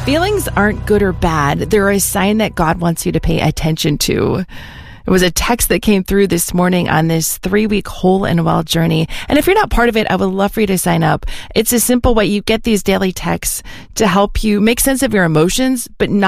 Feelings aren't good or bad. They're a sign that God wants you to pay attention to. It was a text that came through this morning on this 3-week whole and well journey. And if you're not part of it, I would love for you to sign up. It's a simple way. You get these daily texts to help you make sense of your emotions, but not